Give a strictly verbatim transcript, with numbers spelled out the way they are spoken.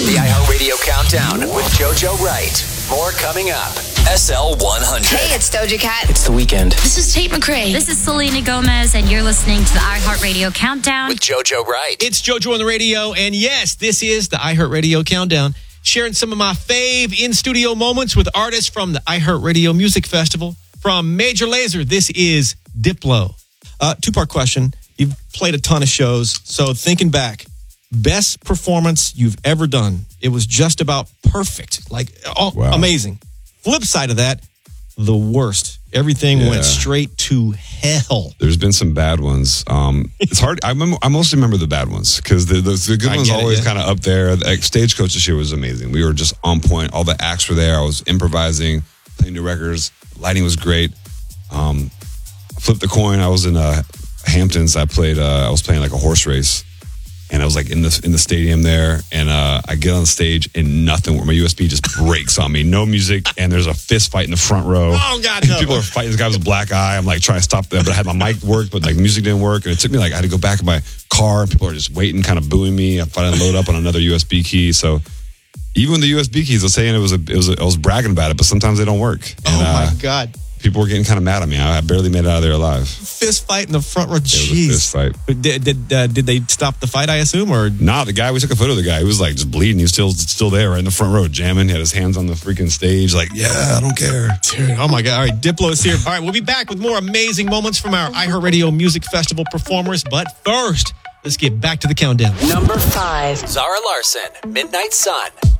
The iHeartRadio Countdown with JoJo Wright. More coming up. S L one hundred. Hey, it's Doja Cat. It's the weekend. This is Tate McRae. This is Selena Gomez, and you're listening to the iHeartRadio Countdown with JoJo Wright. It's JoJo on the radio, and yes, this is the iHeartRadio Countdown, sharing some of my fave in-studio moments with artists from the iHeartRadio Music Festival. From Major Lazer, this is Diplo. Uh, two-part question. You've played a ton of shows, so thinking back, best performance you've ever done. It was just about perfect, like oh, wow. amazing. Flip side of that, the worst. Everything Yeah. went straight to hell. There's been some bad ones. Um, it's hard. I remember. I mostly remember the bad ones because the, the, the good I ones get it, always yeah. kind of up there. The Stagecoach this year was amazing. We were just on point. All the acts were there. I was improvising, playing new records. Lighting was great. Um, flipped the coin. I was in uh, Hamptons. I played. Uh, I was playing like a horse race. And I was like in the in the stadium there, and uh, I get on the stage, and nothing. Where my U S B just breaks on me. No music, and there's a fist fight in the front row. Oh God, and no! People are fighting. This guy with a black eye. I'm like trying to stop them, but I had my mic work, but like music didn't work, and it took me like I had to go back in my car, and people are just waiting, kind of booing me. I finally load up on another U S B key. So even the U S B keys, I was saying it was a, it was a, I was bragging about it, but sometimes they don't work. And, Oh my uh, God! people were getting kind of mad at me. I, I barely made it out of there alive. Fist fight in the front row. It was a Jeez. fist fight. Did did, uh, did they stop the fight? I assume, or Nah, the guy, we took a photo of the guy. He was like just bleeding. He was still still there, right in the front row, jamming. He had his hands on the freaking stage, like, yeah, I don't care. Dude, oh my God. All right, Diplo's here. All right, we'll be back with more amazing moments from our iHeartRadio Music Festival performers. But first, let's get back to the countdown. Number five. Zara Larson, Midnight Sun.